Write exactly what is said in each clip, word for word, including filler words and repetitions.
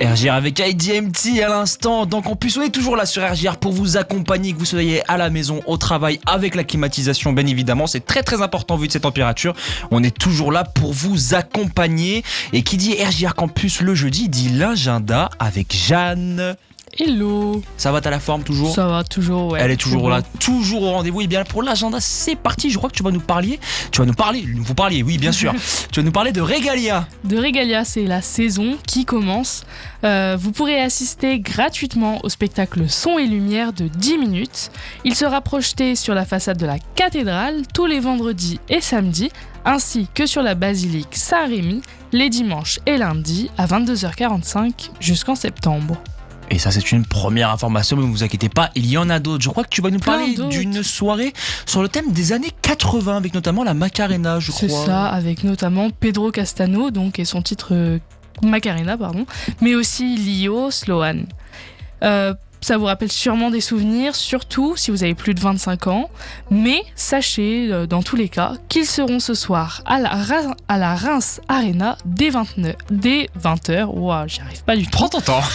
R J R avec I D M T à l'instant. Donc en plus on est toujours là sur R J R pour vous accompagner, que vous soyez à la maison, au travail, avec la climatisation bien évidemment. C'est très très important vu de ces températures. On est toujours là pour vous accompagner. Et qui dit R J R Campus le jeudi dit l'agenda avec Jeanne. Hello. Ça va, t'as la forme toujours ? Ça va toujours, ouais. Elle est toujours Toujours. là, toujours au rendez-vous. Et bien pour l'agenda, c'est parti. Je crois que tu vas nous parler. Tu vas nous parler. Vous parliez, oui, bien sûr. Tu vas nous parler de Regalia. De Regalia, c'est la saison qui commence. Euh, vous pourrez assister gratuitement au spectacle Son et Lumière de dix minutes. Il sera projeté sur la façade de la cathédrale tous les vendredis et samedis, ainsi que sur la basilique Saint-Rémy les dimanches et lundis à vingt-deux heures quarante-cinq jusqu'en septembre. Et ça, c'est une première information, mais ne vous inquiétez pas, il y en a d'autres. Je crois que tu vas nous Plein parler d'autres. d'une soirée sur le thème des années quatre-vingts, avec notamment la Macarena, je C'est crois. ça, avec notamment Pedro Castano, donc, et son titre euh, Macarena, pardon, mais aussi Lio Sloan. Euh, ça vous rappelle sûrement des souvenirs, surtout si vous avez plus de vingt-cinq ans, mais sachez, euh, dans tous les cas, qu'ils seront ce soir à la, Ra- à la Reims Arena dès, vingt-neuf dès vingt heures. Ouah, j'y arrive pas du tout. Prends ton temps.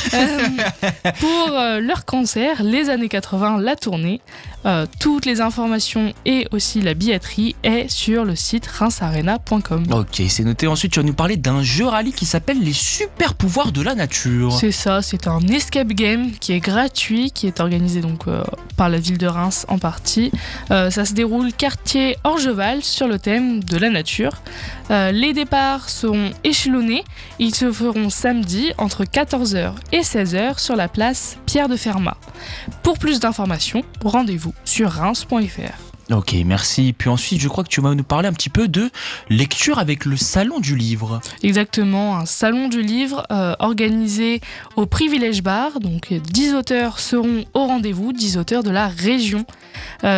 Euh, pour euh, leur concert, les années quatre-vingts, la tournée. Euh, toutes les informations et aussi la billetterie est sur le site reims arena point com. Ok, c'est noté. Ensuite, tu vas nous parler d'un jeu rallye qui s'appelle les super pouvoirs de la nature. C'est ça, c'est un escape game qui est gratuit, qui est organisé donc euh, par la ville de Reims en partie. Euh, ça se déroule quartier Orgeval sur le thème de la nature. Euh, les départs seront échelonnés. Ils se feront samedi entre quatorze heures et seize heures sur la place Pierre de Fermat. Pour plus d'informations, rendez-vous sur reims point f r. Ok, merci. Puis ensuite, je crois que tu vas nous parler un petit peu de lecture avec le Salon du Livre. Exactement, un salon du livre euh, organisé au Privilège Bar. Donc dix auteurs seront au rendez-vous, dix auteurs de la région. Euh,